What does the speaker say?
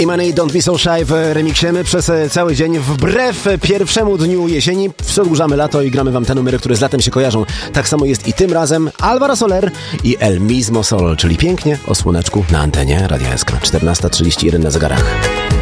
Money, Don't Be So Shy w remiksie. My przez cały dzień, wbrew pierwszemu dniu jesieni, przedłużamy lato i gramy wam te numery, które z latem się kojarzą. Tak samo jest i tym razem Alvaro Soler i El Mismo Sol, czyli pięknie o słoneczku na antenie Radia SK. 14:31 na zegarach.